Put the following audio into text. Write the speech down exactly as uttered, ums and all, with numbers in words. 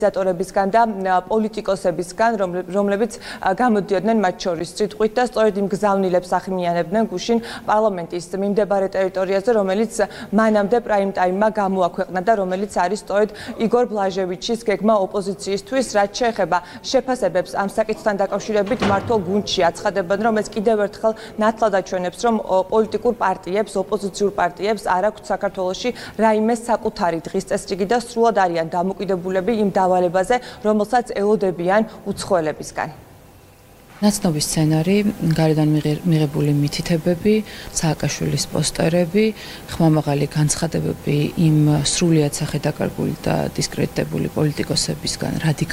ორგანიზატორებისგან და პოლიტიკოსებისგან, რომლებიც გამოდიოდნენ მათ შორის სიტყვით და სწორედ იმ გზავნილებს ახმიანებდნენ გუშინ პარლამენტის მიმდებარე ტერიტორიაზე, რომელიც მანამდე პრაიმ ტაიმმა გამოაქვეყნა და რომელიც არის სწორედ იგორ ბლაჟევიჩის გეგმა ოპოზიციისთვის, რაც შეეხება შეფასებებს ამ საკითხთან დაკავშირებით მართლ გუნდში აცხადებენ, რომ ეს კიდევ ერთხელ ნათლად აჩვენებს, რომ პოლიტიკურ პარტიებს, ოპოზიციურ პარტიებს არ აქვთ საქართველოში რაიმე საკუთარი დღის წესრიგი და სრულად არიან დამოკიდებულები იმ დავალებაზე, რომელსაც ელოდებიან უცხოელებისგან. ნაცნობის სცენარი, გარედან მიღებული მითითებები, სააკაშვილის პოსტერები, ხმამაღალი განცხადებები იმ სრულიად სახე დაკარგული და დისკრედიტებული პოლიტიკოსებისგან, რადიკალ